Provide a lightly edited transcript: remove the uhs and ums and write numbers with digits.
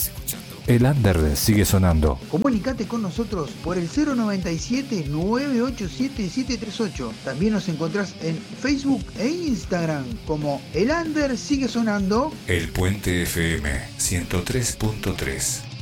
El under sigue sonando. Comunicate con nosotros por el 097-987-738. También nos encontrás en Facebook e Instagram como El Under Sigue Sonando. El Puente FM 103.3.